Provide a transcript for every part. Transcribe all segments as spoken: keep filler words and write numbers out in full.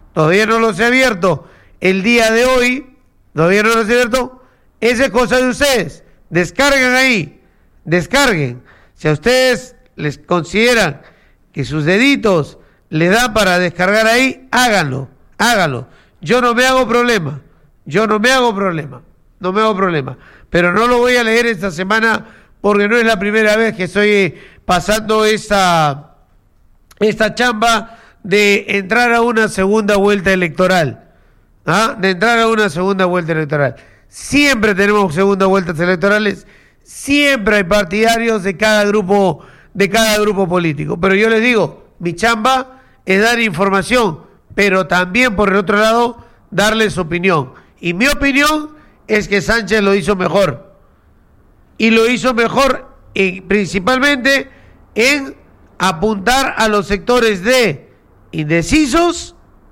todavía no los he abierto el día de hoy, todavía no los he abierto, esa es cosa de ustedes, descarguen ahí, descarguen, si a ustedes les consideran que sus deditos les dan para descargar ahí, háganlo, háganlo, yo no me hago problema, yo no me hago problema, no me hago problema, pero no lo voy a leer esta semana porque no es la primera vez que estoy pasando esta, esta chamba de entrar a una segunda vuelta electoral, ¿ah? de entrar a una segunda vuelta electoral. Siempre tenemos segundas vueltas electorales, siempre hay partidarios de cada grupo, de cada grupo político, pero yo les digo, mi chamba es dar información, pero también por el otro lado darles opinión, y mi opinión es que Sánchez lo hizo mejor, y lo hizo mejor en, principalmente en apuntar a los sectores de indecisos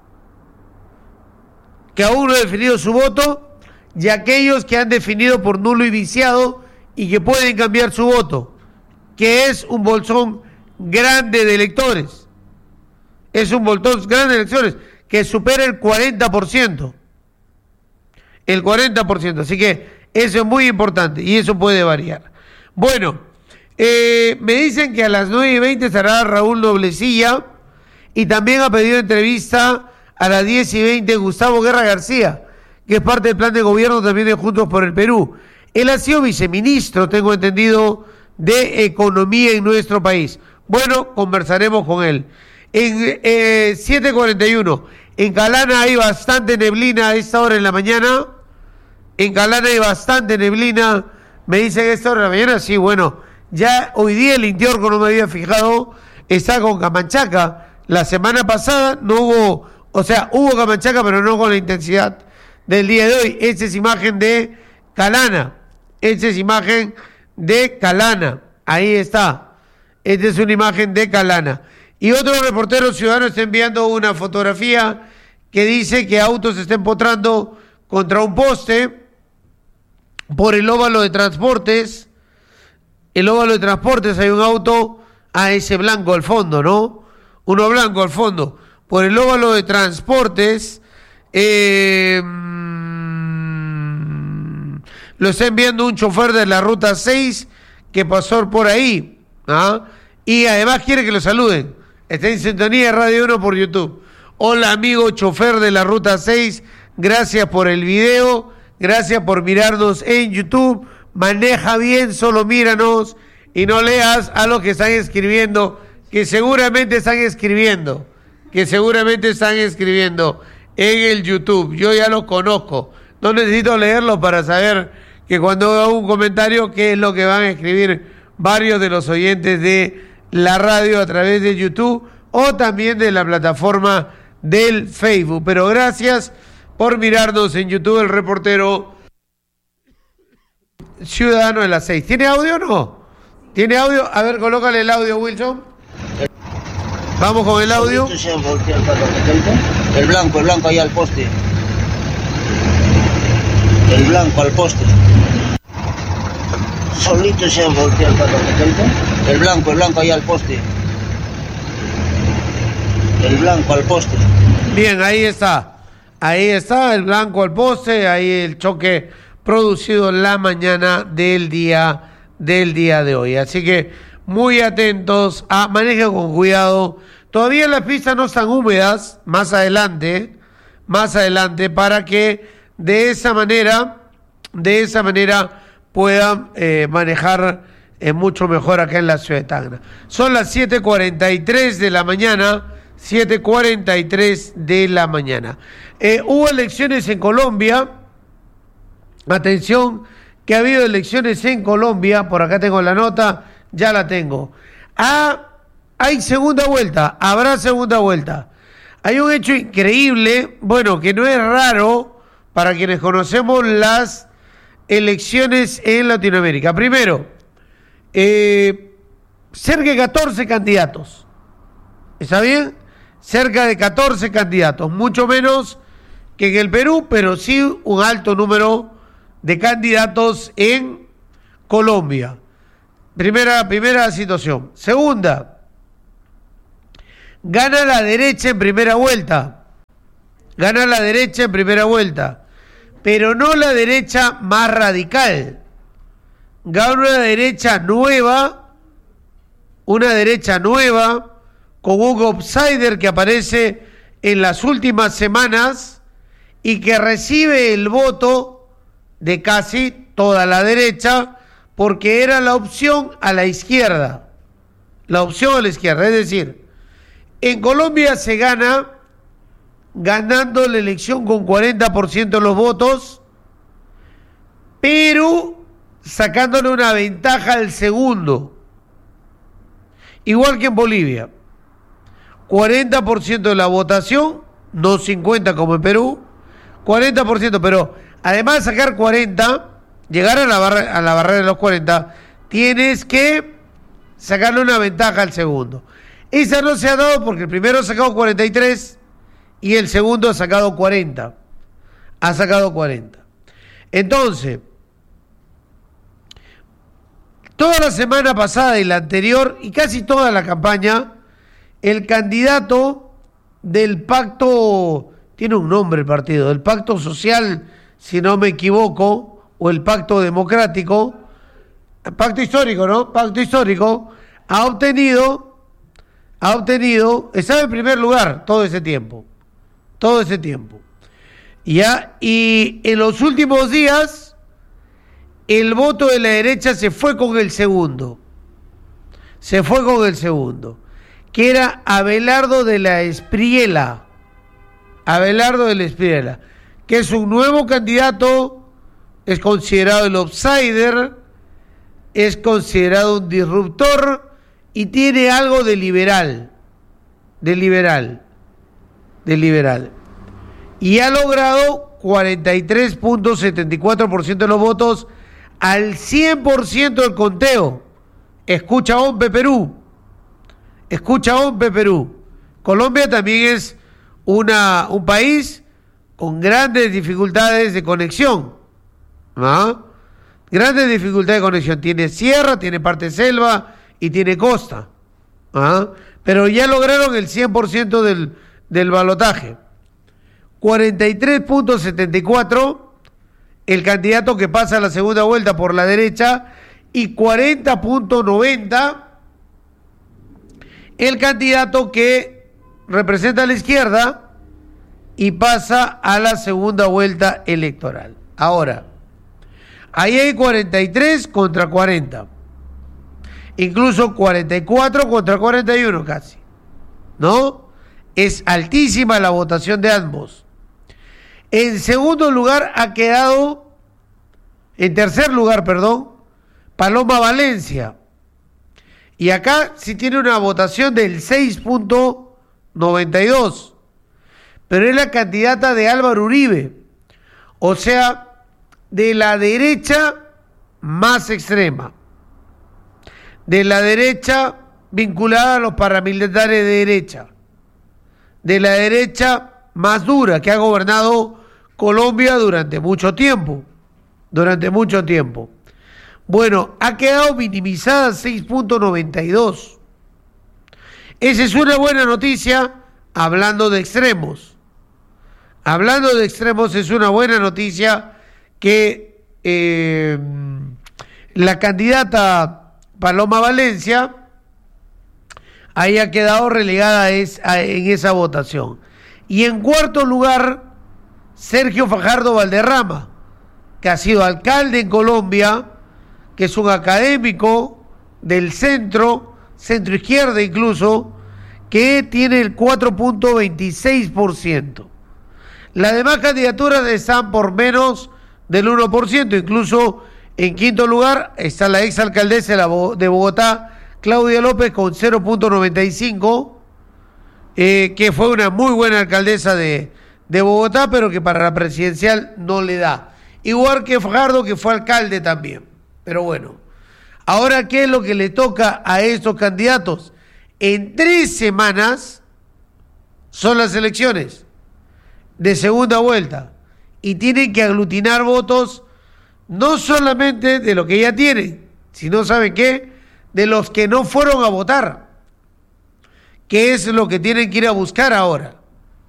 que aún no han definido su voto y aquellos que han definido por nulo y viciado y que pueden cambiar su voto, que es un bolsón grande de electores, es un bolsón grande de electores que supera el cuarenta por ciento, el cuarenta por ciento, así que eso es muy importante y eso puede variar. Bueno, eh, me dicen que a las nueve y veinte estará Raúl Noblecilla y también ha pedido entrevista a las diez y veinte Gustavo Guerra García, que es parte del plan de gobierno también de Juntos por el Perú. Él ha sido viceministro, tengo entendido, de Economía en nuestro país. Bueno, conversaremos con él. En eh, siete cuarenta y uno, en Calana hay bastante neblina a esta hora en la mañana. En Calana hay bastante neblina, me dicen a esta hora de la mañana, sí, bueno, ya hoy día el Intiorco, no me había fijado, está con Camanchaca. La semana pasada no hubo, o sea, hubo Camanchaca, pero no con la intensidad del día de hoy. Esta es imagen de Calana, esta es imagen de Calana, ahí está, esta es una imagen de Calana. Y otro reportero ciudadano está enviando una fotografía que dice que autos se están empotrando contra un poste por el óvalo de transportes. El óvalo de transportes, hay un auto, a ese blanco al fondo, ¿no? Uno blanco al fondo. Por el óvalo de transportes, eh, mmm, lo está enviando un chofer de la ruta seis que pasó por ahí, ¿ah? Y además quiere que lo saluden. Está en sintonía de Radio uno por YouTube. Hola amigo chofer de la ruta seis, gracias por el video, gracias por mirarnos en YouTube. Maneja bien, solo míranos y no leas a los que están escribiendo, que seguramente están escribiendo, que seguramente están escribiendo en el YouTube. Yo ya los conozco, no necesito leerlos para saber que cuando hago un comentario, qué es lo que van a escribir varios de los oyentes de la radio a través de YouTube o también de la plataforma del Facebook. Pero gracias por mirarnos en YouTube, el reportero ciudadano de las seis. ¿Tiene audio o no? ¿Tiene audio? A ver, colócale el audio, Wilson. Vamos con el audio. El blanco, el blanco ahí al poste. El blanco al poste. Solito se voltea el carro. El blanco, el blanco ahí al poste. El blanco al poste. Bien, ahí está. Ahí está el blanco al poste. Ahí el choque producido la mañana del día del día de hoy. Así que muy atentos, a manejen con cuidado. Todavía las pistas no están húmedas, más adelante, más adelante, para que de esa manera, de esa manera puedan eh, manejar eh, mucho mejor acá en la ciudad de Tacna. Son las siete cuarenta y tres de la mañana, siete cuarenta y tres de la mañana. Eh, hubo elecciones en Colombia. Atención, que ha habido elecciones en Colombia. Por acá tengo la nota, ya la tengo. Ah, hay segunda vuelta, habrá segunda vuelta. Hay un hecho increíble, bueno, que no es raro para quienes conocemos las elecciones en Latinoamérica. Primero, eh, cerca de catorce candidatos. ¿Está bien? Cerca de catorce candidatos, mucho menos que en el Perú, pero sí un alto número de candidatos en Colombia. Primera, primera situación. Segunda, gana la derecha en primera vuelta. Gana la derecha en primera vuelta, pero no la derecha más radical. Gana una derecha nueva, una derecha nueva, con un outsider que aparece en las últimas semanas y que recibe el voto de casi toda la derecha, porque era la opción a la izquierda. La opción a la izquierda, es decir, en Colombia se gana ganando la elección con cuarenta por ciento de los votos, pero sacándole una ventaja al segundo. Igual que en Bolivia. cuarenta por ciento de la votación, no cincuenta como en Perú, cuarenta por ciento, pero además de sacar cuarenta, llegar a la, barra, a la barrera de los cuarenta, tienes que sacarle una ventaja al segundo. Esa no se ha dado porque el primero ha sacado cuarenta y tres y el segundo ha sacado cuarenta. Ha sacado cuarenta. Entonces, toda la semana pasada y la anterior, y casi toda la campaña, el candidato del pacto, tiene un nombre el partido, el pacto social, si no me equivoco, o el pacto democrático, pacto histórico, ¿no? Pacto histórico, ha obtenido, ha obtenido, estaba en primer lugar todo ese tiempo, todo ese tiempo. Ya, y en los últimos días, el voto de la derecha se fue con el segundo, se fue con el segundo, que era Abelardo de la Espriella, Abelardo de la Espriella, que es un nuevo candidato, es considerado el outsider, es considerado un disruptor y tiene algo de liberal, de liberal, de liberal. Y ha logrado cuarenta y tres punto setenta y cuatro por ciento de los votos al cien por ciento del conteo. Escucha O M P E Perú. Escucha O M P E Perú. Colombia también es una, un país con grandes dificultades de conexión. ¿No? Grandes dificultades de conexión. Tiene sierra, tiene parte selva y tiene costa. ¿Ah? Pero ya lograron el cien por ciento del, del balotaje. cuarenta y tres punto setenta y cuatro el candidato que pasa a la segunda vuelta por la derecha y cuarenta punto noventa el candidato que representa a la izquierda y pasa a la segunda vuelta electoral. Ahora, ahí hay cuarenta y tres contra cuarenta. Incluso cuarenta y cuatro contra cuarenta y uno casi. ¿No? Es altísima la votación de ambos. En segundo lugar ha quedado, en tercer lugar, perdón, Paloma Valencia. Y acá sí tiene una votación del seis punto noventa y dos. Pero es la candidata de Álvaro Uribe. O sea, de la derecha más extrema. De la derecha vinculada a los paramilitares de derecha. De la derecha más dura, que ha gobernado Colombia durante mucho tiempo. Durante mucho tiempo. Bueno, ha quedado minimizada seis punto noventa y dos. Esa es una buena noticia hablando de extremos. Hablando de extremos es una buena noticia que eh, la candidata Paloma Valencia haya quedado relegada es, a, en esa votación. Y en cuarto lugar, Sergio Fajardo Valderrama, que ha sido alcalde en Colombia, que es un académico del centro, centro izquierda incluso, que tiene el cuatro punto veintiséis por ciento. Las demás candidaturas están por menos del uno por ciento, incluso en quinto lugar está la exalcaldesa de Bogotá, Claudia López, con cero punto noventa y cinco, eh, que fue una muy buena alcaldesa de, de Bogotá, pero que para la presidencial no le da. Igual que Fajardo, que fue alcalde también. Pero bueno, ahora, ¿qué es lo que le toca a estos candidatos? En tres semanas son las elecciones de segunda vuelta y tienen que aglutinar votos no solamente de lo que ya tienen, sino, ¿saben qué? De los que no fueron a votar, que es lo que tienen que ir a buscar ahora.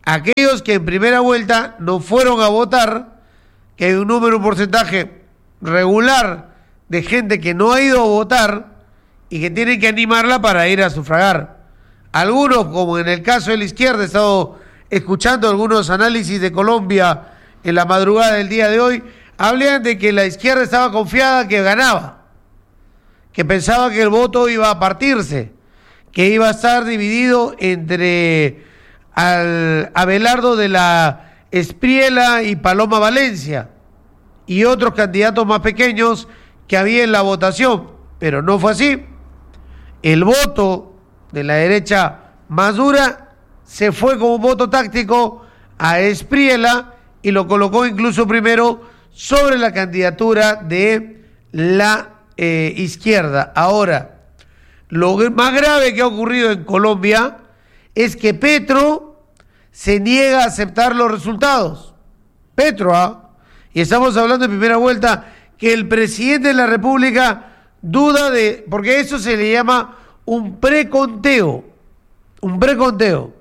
aquellos que en primera vuelta no fueron a votar, que hay un número, un porcentaje regular de gente que no ha ido a votar y que tienen que animarla para ir a sufragar. Algunos, como en el caso de la izquierda, he estado escuchando algunos análisis de Colombia en la madrugada del día de hoy, hablan de que la izquierda estaba confiada que ganaba, que pensaba que el voto iba a partirse, que iba a estar dividido entre al Abelardo de la Espriella y Paloma Valencia y otros candidatos más pequeños que había en la votación, pero no fue así. El voto de la derecha más dura se fue como voto táctico a Espriella y lo colocó incluso primero sobre la candidatura de la eh, izquierda. Ahora, lo más grave que ha ocurrido en Colombia es que Petro se niega a aceptar los resultados. Petro, ¿ah? Y estamos hablando en primera vuelta que el presidente de la República duda de, porque eso se le llama un preconteo, un preconteo,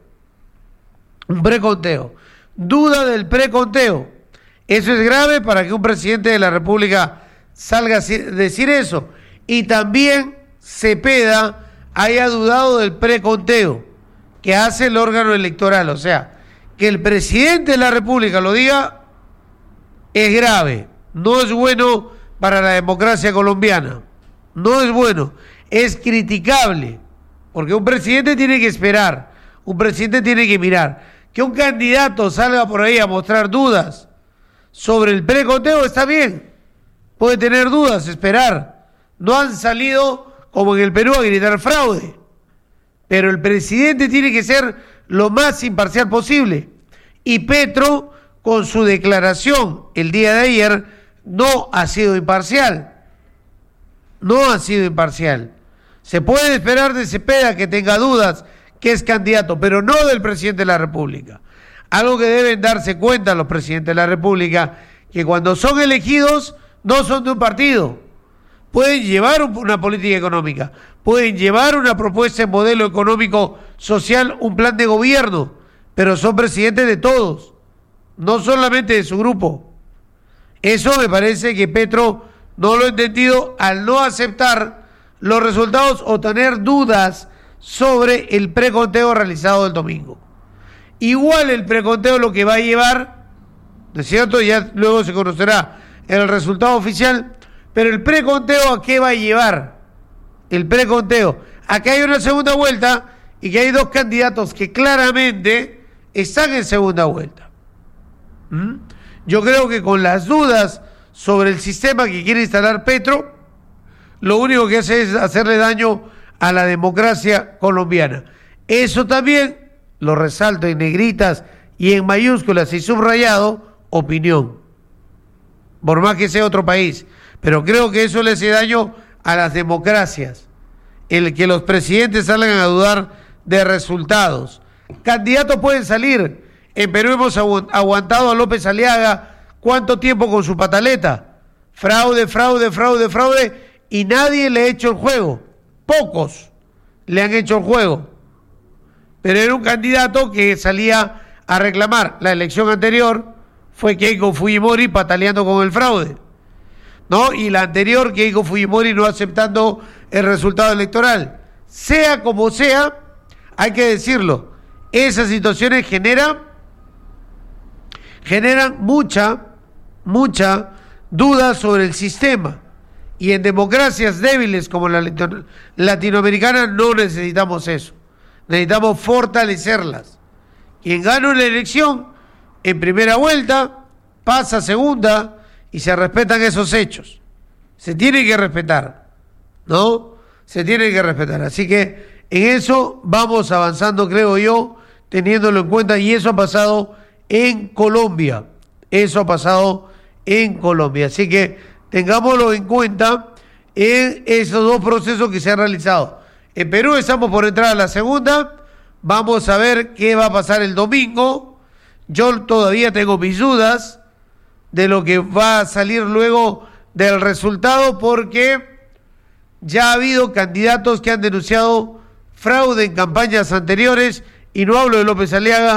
un preconteo, duda del preconteo. Eso es grave para que un presidente de la República salga a decir eso. Y también Cepeda haya dudado del preconteo que hace el órgano electoral. O sea, que el presidente de la República lo diga es grave, no es bueno para la democracia colombiana, no es bueno, es criticable, porque un presidente tiene que esperar, un presidente tiene que mirar. Que un candidato salga por ahí a mostrar dudas sobre el preconteo está bien, puede tener dudas, esperar. No han salido como en el Perú a gritar fraude, pero el presidente tiene que ser lo más imparcial posible. Y Petro, con su declaración el día de ayer, no ha sido imparcial, no ha sido imparcial. Se puede esperar de Cepeda que tenga dudas, que es candidato, pero no del presidente de la República. Algo que deben darse cuenta los presidentes de la República, que cuando son elegidos no son de un partido. Pueden llevar una política económica, pueden llevar una propuesta de modelo económico social, un plan de gobierno, pero son presidentes de todos, no solamente de su grupo. Eso me parece que Petro no lo ha entendido al no aceptar los resultados o tener dudas sobre el preconteo realizado el domingo. Igual el preconteo lo que va a llevar, ¿no es cierto? Ya luego se conocerá el resultado oficial, pero el preconteo ¿a qué va a llevar? El preconteo a que hay una segunda vuelta y que hay dos candidatos que claramente están en segunda vuelta. ¿Mm? Yo creo que con las dudas sobre el sistema que quiere instalar Petro, lo único que hace es hacerle daño a la democracia colombiana. Eso también lo resalto en negritas y en mayúsculas y subrayado, opinión. Por más que sea otro país. Pero creo que eso le hace daño a las democracias. El que los presidentes salgan a dudar de resultados. Candidatos pueden salir. En Perú hemos aguantado a López Aliaga ¿cuánto tiempo con su pataleta? Fraude, fraude, fraude, fraude, y nadie le ha hecho el juego. Pocos le han hecho el juego. Pero era un candidato que salía a reclamar. La elección anterior fue Keiko Fujimori pataleando con el fraude, ¿no? Y la anterior, Keiko Fujimori no aceptando el resultado electoral. Sea como sea, hay que decirlo, esas situaciones generan, generan mucha, mucha duda sobre el sistema. Y en democracias débiles como la latinoamericana no necesitamos eso. Necesitamos fortalecerlas. Quien gana una elección en primera vuelta pasa a segunda y se respetan esos hechos. Se tiene que respetar, ¿no? Se tiene que respetar. Así que en eso vamos avanzando, creo yo, teniéndolo en cuenta. Y eso ha pasado en Colombia. Eso ha pasado en Colombia. Así que tengámoslo en cuenta en esos dos procesos que se han realizado. En Perú estamos por entrar a la segunda. Vamos a ver qué va a pasar el domingo. Yo todavía tengo mis dudas de lo que va a salir luego del resultado, porque ya ha habido candidatos que han denunciado fraude en campañas anteriores, y no hablo de López Aliaga,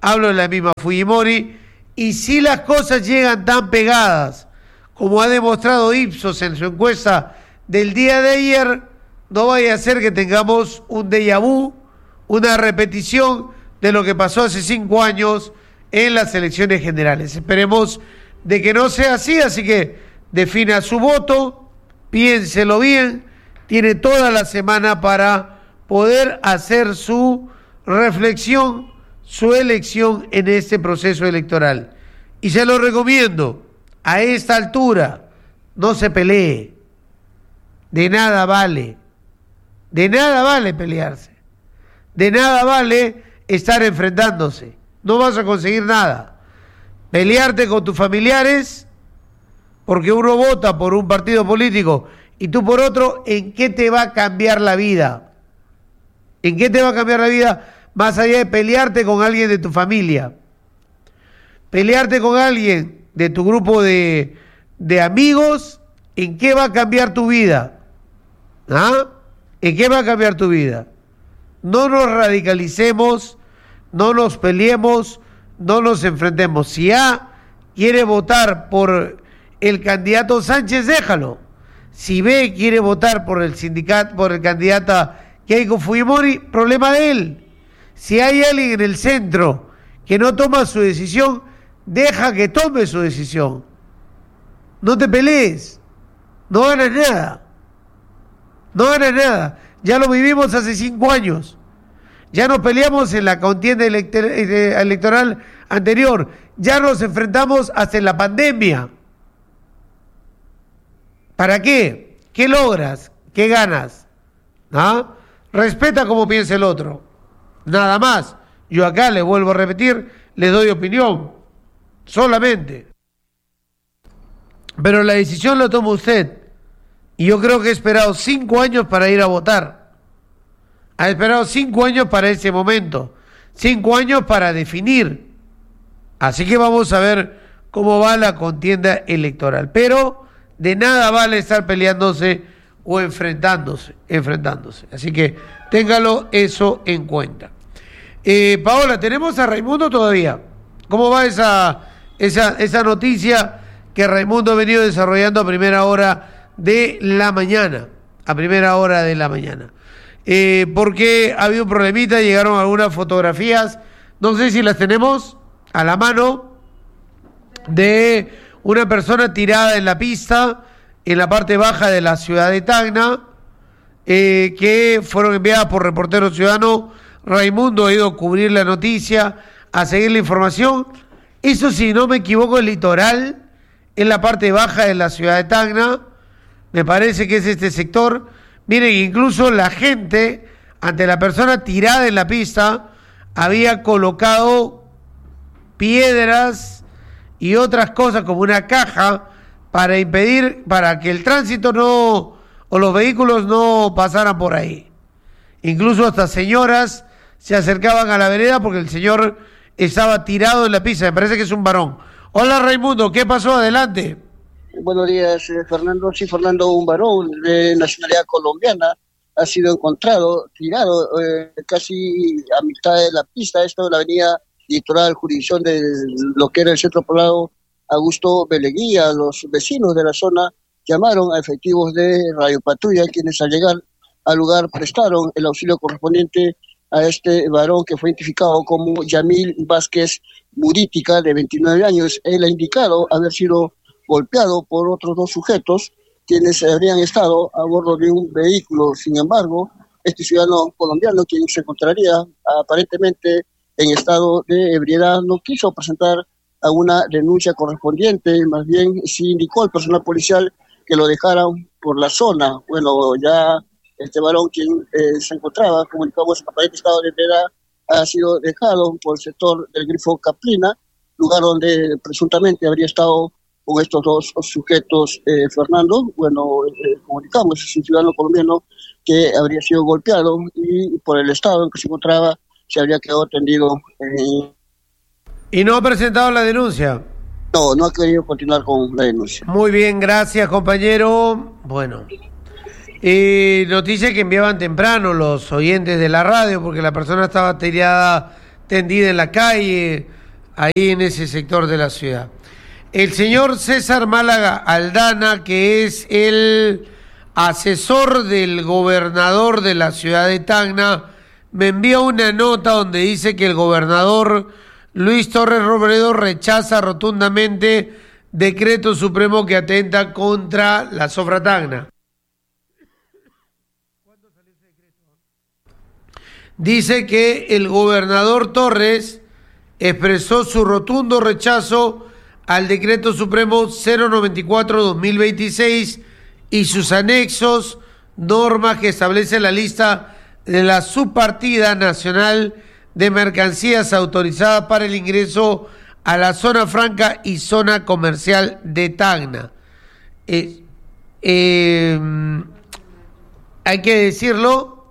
hablo de la misma Fujimori, y si las cosas llegan tan pegadas, como ha demostrado Ipsos en su encuesta del día de ayer, no vaya a ser que tengamos un déjà vu, una repetición de lo que pasó hace cinco años en las elecciones generales. Esperemos de que no sea así, así que defina su voto, piénselo bien, tiene toda la semana para poder hacer su reflexión, su elección en este proceso electoral. Y se lo recomiendo, a esta altura, no se pelee, de nada vale, de nada vale pelearse, de nada vale estar enfrentándose, no vas a conseguir nada. Pelearte con tus familiares, porque uno vota por un partido político y tú por otro, ¿en qué te va a cambiar la vida? ¿En qué te va a cambiar la vida? Más allá de pelearte con alguien de tu familia, pelearte con alguien de tu grupo de, de amigos, ¿en qué va a cambiar tu vida? ¿Ah? ¿En qué va a cambiar tu vida? No nos radicalicemos, no nos peleemos, no nos enfrentemos. Si A quiere votar por el candidato Sánchez, déjalo. Si B quiere votar por el sindicato, por el candidato Keiko Fujimori, problema de él. Si hay alguien en el centro que no toma su decisión, deja que tome su decisión. No te pelees, no ganas nada. No ganas nada. Ya lo vivimos hace cinco años. Ya nos peleamos en la contienda electoral anterior. Ya nos enfrentamos hasta en la pandemia. ¿Para qué? ¿Qué logras? ¿Qué ganas? ¿Ah? Respeta como piensa el otro. Nada más. Yo acá le vuelvo a repetir, le doy opinión. Solamente. Pero la decisión la toma usted. Y yo creo que he esperado cinco años para ir a votar. Ha esperado cinco años para ese momento. Cinco años para definir. Así que vamos a ver cómo va la contienda electoral. Pero de nada vale estar peleándose o enfrentándose. enfrentándose. Así que téngalo eso en cuenta. Eh, Paola, ¿tenemos a Raimundo todavía? ¿Cómo va esa, esa, esa noticia que Raimundo ha venido desarrollando a primera hora de la mañana? A primera hora de la mañana. Eh, porque ha habido un problemita, llegaron algunas fotografías, no sé si las tenemos a la mano, de una persona tirada en la pista, en la parte baja de la ciudad de Tacna, eh, que fueron enviadas por Reportero Ciudadano. Raimundo ha ido a cubrir la noticia, a seguir la información. Eso, si no me equivoco, el litoral, en la parte baja de la ciudad de Tacna, me parece que es este sector. Miren, incluso la gente, ante la persona tirada en la pista, había colocado piedras y otras cosas como una caja para impedir, para que el tránsito no, o los vehículos no pasaran por ahí. Incluso hasta señoras se acercaban a la vereda porque el señor estaba tirado en la pista. Me parece que es un varón. Hola Raimundo, ¿qué pasó? Adelante. Buenos días, eh, Fernando. Sí, Fernando, un varón de nacionalidad colombiana ha sido encontrado tirado eh, casi a mitad de la pista, esto en la avenida Litoral, jurisdicción de lo que era el centro poblado Augusto Beleguía. Los vecinos de la zona llamaron a efectivos de Radio Patrulla, quienes al llegar al lugar prestaron el auxilio correspondiente a este varón que fue identificado como Yamil Vázquez Murítica, de veintinueve años. Él ha indicado haber sido golpeado por otros dos sujetos quienes habrían estado a bordo de un vehículo. Sin embargo, este ciudadano colombiano, quien se encontraría aparentemente en estado de ebriedad, no quiso presentar alguna denuncia correspondiente, más bien sí indicó al personal policial que lo dejaran por la zona. Bueno, ya este varón, quien eh, se encontraba, comunicamos, en aparente estado de ebriedad, ha sido dejado por el sector del Grifo Caplina, lugar donde presuntamente habría estado con estos dos sujetos. eh, Fernando, bueno, eh, comunicamos, es un ciudadano colombiano que habría sido golpeado y por el estado en que se encontraba se habría quedado atendido. Eh, ¿Y no ha presentado la denuncia? No, no ha querido continuar con la denuncia. Muy bien, gracias compañero. Bueno, eh, noticia que enviaban temprano los oyentes de la radio, porque la persona estaba tirada, tendida en la calle, ahí en ese sector de la ciudad. El señor César Málaga Aldana, que es el asesor del gobernador de la ciudad de Tacna, me envía una nota donde dice que el gobernador Luis Torres Robledo rechaza rotundamente decreto supremo que atenta contra la Sofra Tacna. Dice que el gobernador Torres expresó su rotundo rechazo al decreto supremo cero noventa y cuatro guión dos mil veintiséis y sus anexos, normas que establecen la lista de la subpartida nacional de mercancías autorizadas para el ingreso a la zona franca y zona comercial de Tacna. Eh, eh, hay que decirlo,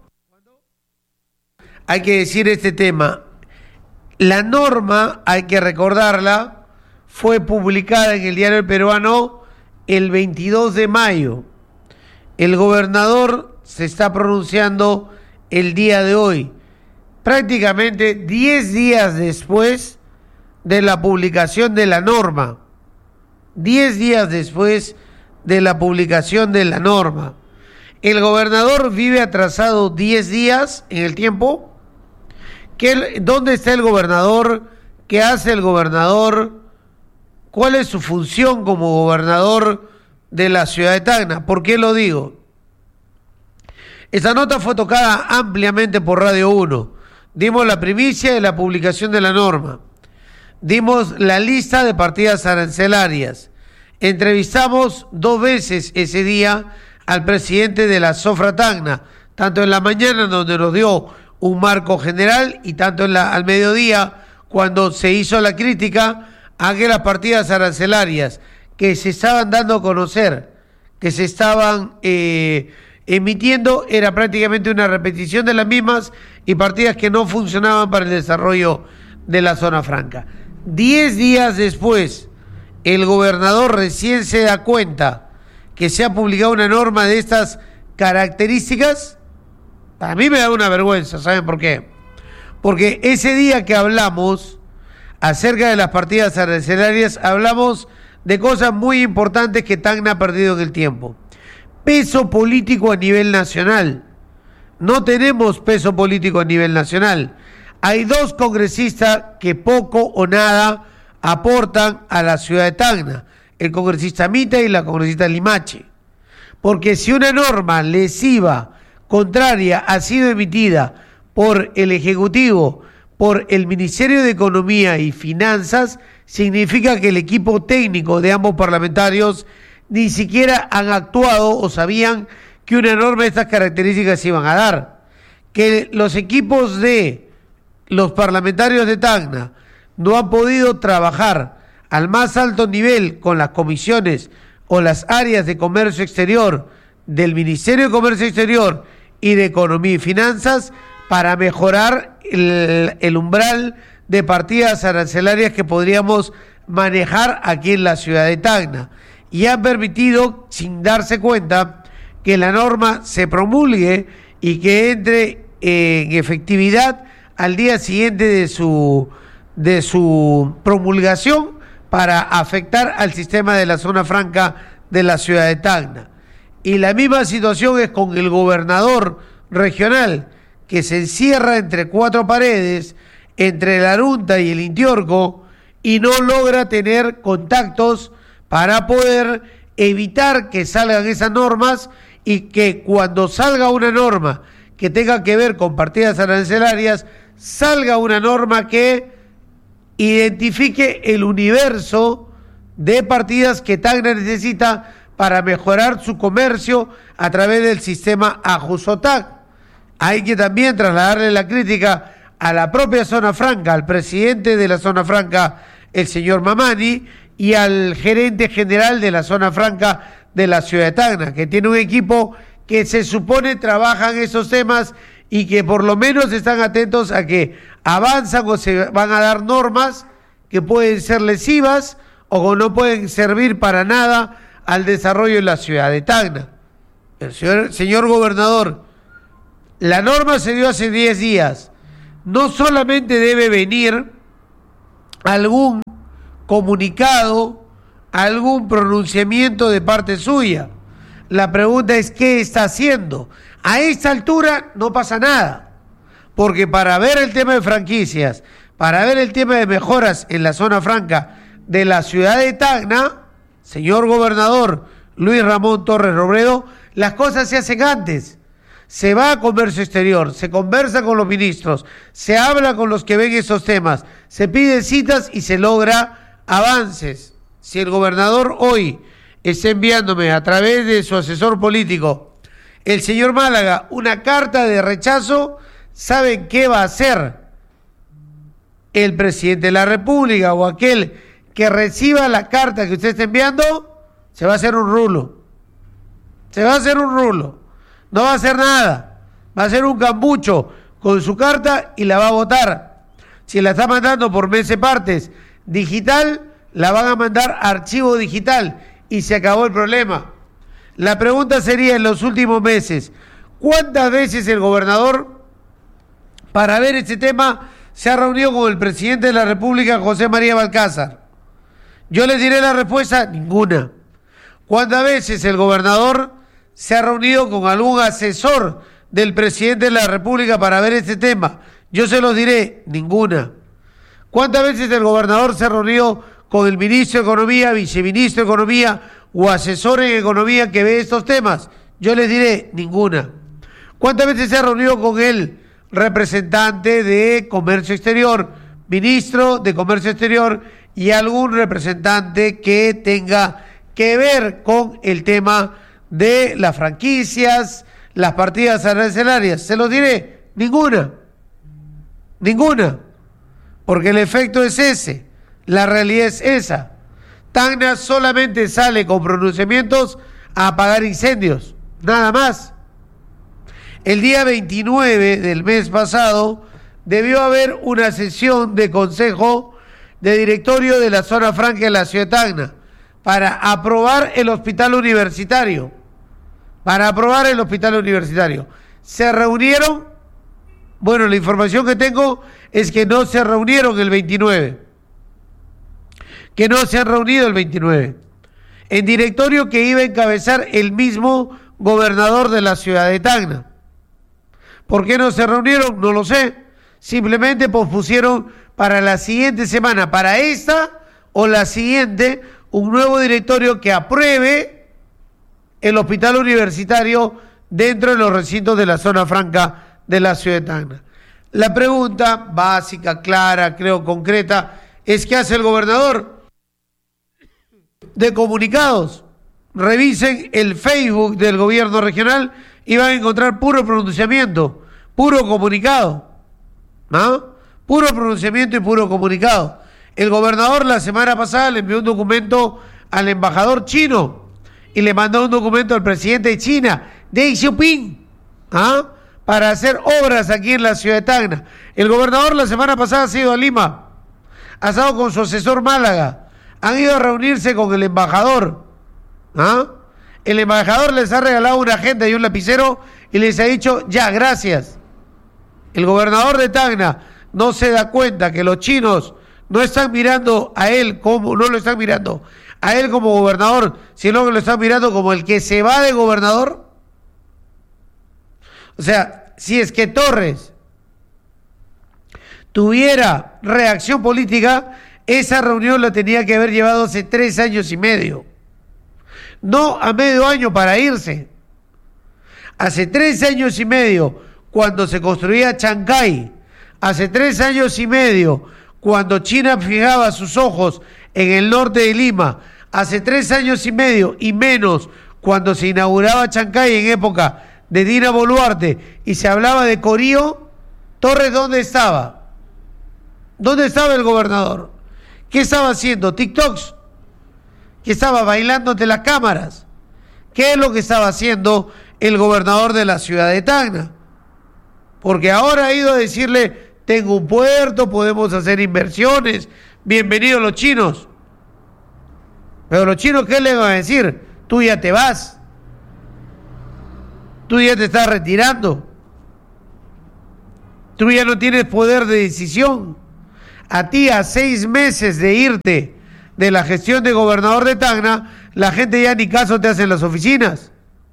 hay que decir este tema. La norma, hay que recordarla, fue publicada en el Diario El Peruano el veintidós de mayo. El gobernador se está pronunciando el día de hoy, prácticamente diez días después de la publicación de la norma. diez días después de la publicación de la norma. El gobernador vive atrasado diez días en el tiempo. ¿Qué, ¿Dónde está el gobernador? ¿Qué hace el gobernador? ¿Cuál es su función como gobernador de la ciudad de Tacna? ¿Por qué lo digo? Esta nota fue tocada ampliamente por Radio uno. Dimos la primicia de la publicación de la norma. Dimos la lista de partidas arancelarias. Entrevistamos dos veces ese día al presidente de la Sofra Tacna, tanto en la mañana donde nos dio un marco general y tanto en la, al mediodía cuando se hizo la crítica a que las partidas arancelarias que se estaban dando a conocer, que se estaban eh, emitiendo, era prácticamente una repetición de las mismas y partidas que no funcionaban para el desarrollo de la zona franca. Diez días después, el gobernador recién se da cuenta que se ha publicado una norma de estas características. A mí me da una vergüenza, ¿saben por qué? Porque ese día que hablamos acerca de las partidas arancelarias, hablamos de cosas muy importantes que Tacna ha perdido en el tiempo. Peso político a nivel nacional. No tenemos peso político a nivel nacional. Hay dos congresistas que poco o nada aportan a la ciudad de Tacna, el congresista Mita y la congresista Limache. Porque si una norma lesiva, contraria, ha sido emitida por el Ejecutivo, por el Ministerio de Economía y Finanzas, significa que el equipo técnico de ambos parlamentarios ni siquiera han actuado o sabían que una norma de estas características se iban a dar. Que los equipos de los parlamentarios de Tacna no han podido trabajar al más alto nivel con las comisiones o las áreas de comercio exterior del Ministerio de Comercio Exterior y de Economía y Finanzas para mejorar el, el umbral de partidas arancelarias que podríamos manejar aquí en la ciudad de Tacna. Y han permitido, sin darse cuenta, que la norma se promulgue y que entre en efectividad al día siguiente de su, de su promulgación para afectar al sistema de la zona franca de la ciudad de Tacna. Y la misma situación es con el gobernador regional, que se encierra entre cuatro paredes, entre la Arunta y el Intiorco, y no logra tener contactos para poder evitar que salgan esas normas y que cuando salga una norma que tenga que ver con partidas arancelarias, salga una norma que identifique el universo de partidas que Tacna necesita para mejorar su comercio a través del sistema Ajusotac. Hay que también trasladarle la crítica a la propia zona franca, al presidente de la zona franca, el señor Mamani, y al gerente general de la zona franca de la ciudad de Tacna, que tiene un equipo que se supone trabaja en esos temas y que por lo menos están atentos a que avanzan o se van a dar normas que pueden ser lesivas o que no pueden servir para nada al desarrollo de la ciudad de Tacna. El señor, señor gobernador, la norma se dio hace diez días. no solamente debe venir algún comunicado, algún pronunciamiento de parte suya. La pregunta es ¿qué está haciendo? A esta altura no pasa nada, porque para ver el tema de franquicias, para ver el tema de mejoras en la zona franca de la ciudad de Tacna, señor gobernador Luis Ramón Torres Robledo, las cosas se hacen antes. Se va a comercio exterior, se conversa con los ministros, se habla con los que ven esos temas, se piden citas y se logra avances. Si el gobernador hoy está enviándome a través de su asesor político, el señor Málaga, una carta de rechazo, ¿saben qué va a hacer? El presidente de la República o aquel que reciba la carta que usted está enviando, se va a hacer un rulo. Se va a hacer un rulo. No va a hacer nada. Va a hacer un cambucho con su carta y la va a votar. Si la está mandando por meses partes digital, la van a mandar archivo digital y se acabó el problema. La pregunta sería en los últimos meses, ¿cuántas veces el gobernador, para ver este tema, se ha reunido con el presidente de la República, José María Balcázar? Yo les diré la respuesta, ninguna. ¿Cuántas veces el gobernador se ha reunido con algún asesor del presidente de la República para ver este tema? Yo se los diré, ninguna. ¿Cuántas veces el gobernador se ha reunido con el ministro de Economía, viceministro de Economía o asesor en Economía que ve estos temas? Yo les diré, ninguna. ¿Cuántas veces se ha reunido con el representante de Comercio Exterior, ministro de Comercio Exterior y algún representante que tenga que ver con el tema de las franquicias, las partidas arancelarias? Se los diré, ninguna, ninguna, porque el efecto es ese, la realidad es esa. Tacna solamente sale con pronunciamientos a apagar incendios, nada más. El día veintinueve del mes pasado debió haber una sesión de consejo de directorio de la zona franca de la ciudad de Tacna para aprobar el hospital universitario. Para aprobar el hospital universitario. ¿Se reunieron? Bueno, la información que tengo es que no se reunieron el veintinueve. Que no se han reunido el veintinueve. En directorio que iba a encabezar el mismo gobernador de la ciudad de Tacna. ¿Por qué no se reunieron? No lo sé. Simplemente pospusieron para la siguiente semana, para esta o la siguiente, un nuevo directorio que apruebe el hospital universitario dentro de los recintos de la zona franca de la ciudad de Tacna. La pregunta básica, clara, creo concreta, es ¿qué hace el gobernador? De comunicados. Revisen el Facebook del gobierno regional y van a encontrar puro pronunciamiento, puro comunicado. ¿Ah? Puro pronunciamiento y puro comunicado. El gobernador la semana pasada le envió un documento al embajador chino y le mandó un documento al presidente de China, Deng Xiaoping, ¿ah? para hacer obras aquí en la ciudad de Tacna. El gobernador la semana pasada ha ido a Lima, ha estado con su asesor Málaga, han ido a reunirse con el embajador. ¿Ah? El embajador les ha regalado una agenda y un lapicero y les ha dicho, ya, gracias. El gobernador de Tacna no se da cuenta que los chinos no están mirando a él como, no lo están mirando a él como gobernador, sino que lo están mirando como el que se va de gobernador. O sea, si es que Torres tuviera reacción política, esa reunión la tenía que haber llevado hace tres años y medio. No a medio año para irse. Hace tres años y medio, cuando se construía Chancay, hace tres años y medio, cuando China fijaba sus ojos en el norte de Lima, hace tres años y medio y menos, cuando se inauguraba Chancay en época de Dina Boluarte y se hablaba de Corío, Torres, ¿dónde estaba? ¿Dónde estaba el gobernador? ¿Qué estaba haciendo? ¿TikToks? ¿Qué estaba bailando ante las cámaras? ¿Qué es lo que estaba haciendo el gobernador de la ciudad de Tacna? Porque ahora ha ido a decirle, tengo un puerto, podemos hacer inversiones, bienvenidos los chinos. Pero los chinos, ¿qué le van a decir? Tú ya te vas. Tú ya te estás retirando. Tú ya no tienes poder de decisión. A ti, a seis meses de irte de la gestión de gobernador de Tacna, la gente ya ni caso te hace en las oficinas.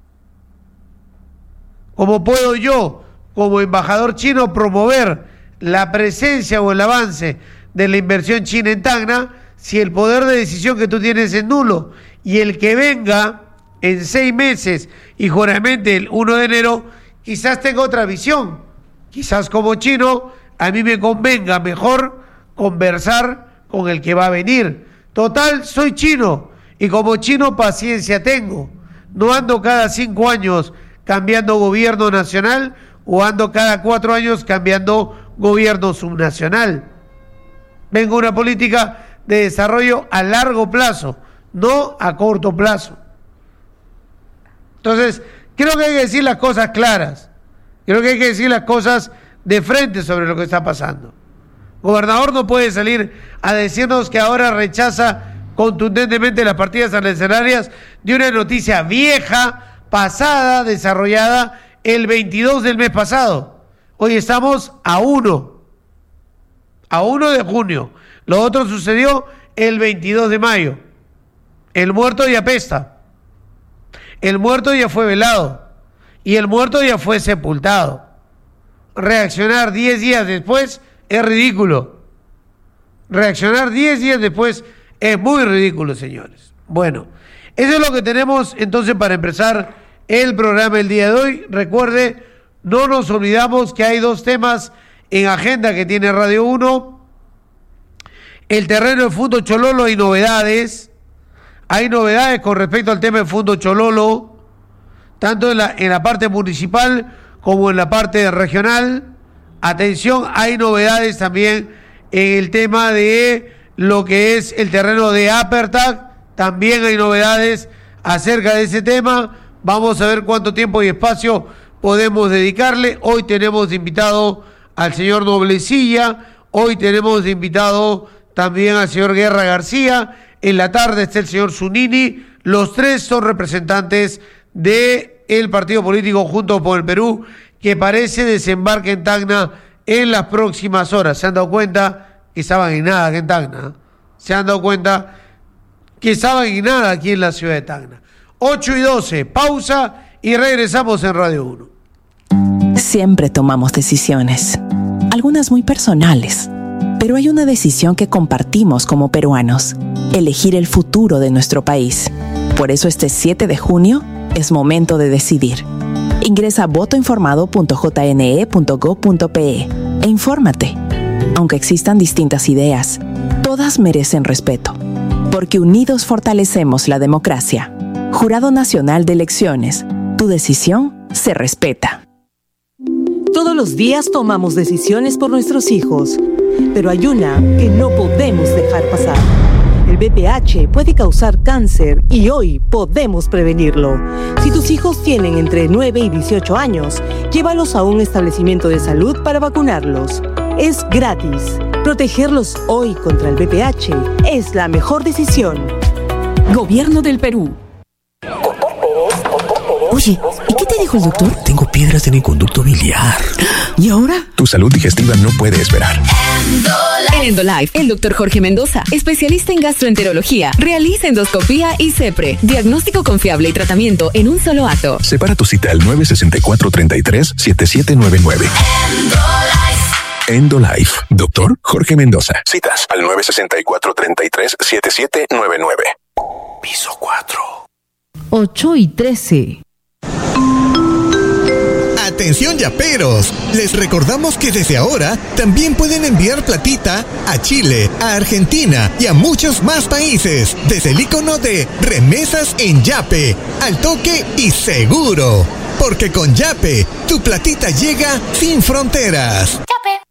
¿Cómo puedo yo, como embajador chino, promover la presencia o el avance de la inversión china en Tacna si el poder de decisión que tú tienes es nulo? Y el que venga en seis meses y juramente el primero de enero, quizás tenga otra visión. Quizás como chino, a mí me convenga mejor conversar con el que va a venir. Total, soy chino y como chino paciencia tengo. No ando cada cinco años cambiando gobierno nacional o ando cada cuatro años cambiando gobierno subnacional. Vengo una política de desarrollo a largo plazo, no a corto plazo. Entonces, creo que hay que decir las cosas claras. Creo que hay que decir las cosas de frente sobre lo que está pasando. El gobernador no puede salir a decirnos que ahora rechaza contundentemente las partidas arancelarias de una noticia vieja, pasada, desarrollada el veintidós del mes pasado. Hoy estamos a uno, a uno de junio. Lo otro sucedió el veintidós de mayo. El muerto ya apesta. El muerto ya fue velado. Y el muerto ya fue sepultado. Reaccionar diez días después es ridículo. Reaccionar diez días después es muy ridículo, señores. Bueno, eso es lo que tenemos entonces para empezar el programa el día de hoy. Recuerde, no nos olvidamos que hay dos temas en agenda que tiene Radio uno. El terreno del Fundo Chololo, hay novedades. Hay novedades con respecto al tema del Fundo Chololo, tanto en la, en la parte municipal como en la parte regional. Atención, hay novedades también en el tema de lo que es el terreno de Apertac. También hay novedades acerca de ese tema. Vamos a ver cuánto tiempo y espacio podemos dedicarle. Hoy tenemos de invitado al señor Noblecilla. Hoy tenemos de invitado también al señor Guerra García. En la tarde está el señor Zunini. Los tres son representantes del partido político Juntos por el Perú, que parece desembarque en Tacna en las próximas horas. ¿Se han dado cuenta que estaban en nada aquí en Tacna? ¿Se han dado cuenta que estaban en nada aquí en la ciudad de Tacna? ocho y doce, pausa y regresamos en Radio uno. Siempre tomamos decisiones, algunas muy personales, pero hay una decisión que compartimos como peruanos: elegir el futuro de nuestro país. Por eso este siete de junio es momento de decidir. Ingresa a voto informado punto j n e punto gob punto p e e infórmate. Aunque existan distintas ideas, todas merecen respeto, porque unidos fortalecemos la democracia. Jurado Nacional de Elecciones, tu decisión se respeta. Todos los días tomamos decisiones por nuestros hijos, pero hay una que no podemos dejar pasar. El V I H puede causar cáncer y hoy podemos prevenirlo. Si tus hijos tienen entre nueve y dieciocho años, llévalos a un establecimiento de salud para vacunarlos. Es gratis. Protegerlos hoy contra el V I H es la mejor decisión. Gobierno del Perú. Oye, ¿y qué te dijo el doctor? Tengo piedras en el conducto biliar. ¿Y ahora? Tu salud digestiva no puede esperar. En Endolife, el doctor Jorge Mendoza, especialista en gastroenterología, realiza endoscopía y CEPRE, diagnóstico confiable y tratamiento en un solo acto. Separa tu cita al nueve seis cuatro, tres tres, siete siete nueve nueve. Endolife. Endolife. Doctor Jorge Mendoza. Citas al nueve seis cuatro, tres tres, siete siete nueve nueve. Piso cuatro. ocho y trece. Atención yaperos, les recordamos que desde ahora también pueden enviar platita a Chile, a Argentina y a muchos más países desde el icono de remesas en Yape, al toque y seguro, porque con Yape tu platita llega sin fronteras. Yape.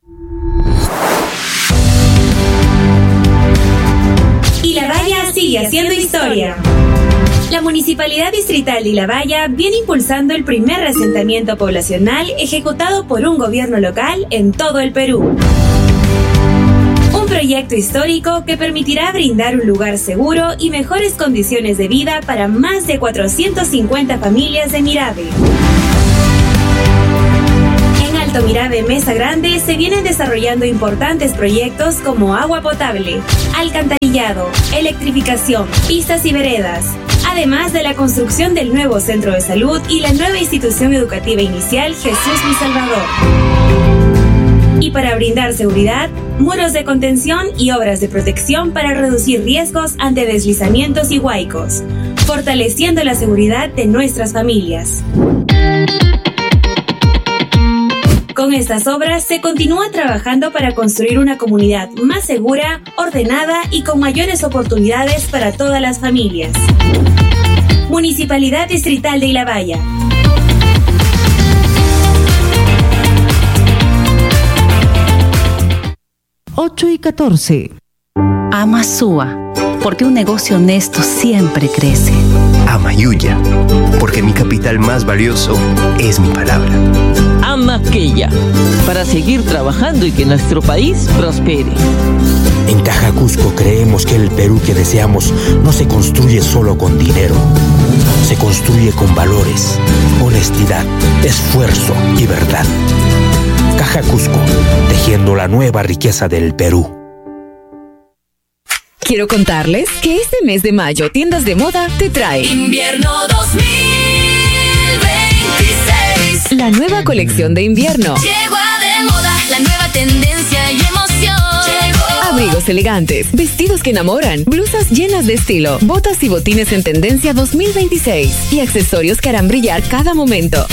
Y la valla sigue haciendo historia. La Municipalidad Distrital de Ilabaya viene impulsando el primer asentamiento poblacional ejecutado por un gobierno local en todo el Perú. Un proyecto histórico que permitirá brindar un lugar seguro y mejores condiciones de vida para más de cuatrocientas cincuenta familias de Mirave. En Altomirave Mesa Grande se vienen desarrollando importantes proyectos como agua potable, alcantarillado, electrificación, pistas y veredas, además de la construcción del nuevo centro de salud y la nueva institución educativa inicial Jesús Mi Salvador. Y para brindar seguridad, muros de contención y obras de protección para reducir riesgos ante deslizamientos y huaicos, fortaleciendo la seguridad de nuestras familias. Con estas obras se continúa trabajando para construir una comunidad más segura, ordenada y con mayores oportunidades para todas las familias. Municipalidad Distrital de Ilabaya. ocho y catorce. Amasúa, porque un negocio honesto siempre crece. Amayuya, porque mi capital más valioso es mi palabra. Amaqueya, para seguir trabajando y que nuestro país prospere. En Caja Cusco creemos que el Perú que deseamos no se construye solo con dinero. Se construye con valores, honestidad, esfuerzo y verdad. Caja Cusco, tejiendo la nueva riqueza del Perú. Quiero contarles que este mes de mayo Tiendas de Moda te trae Invierno dos mil veintiséis. La nueva colección de invierno. Llegó de moda, la nueva tendencia y emoción. Llegó. Abrigos elegantes, vestidos que enamoran, blusas llenas de estilo, botas y botines en tendencia dos mil veintiséis y accesorios que harán brillar cada momento.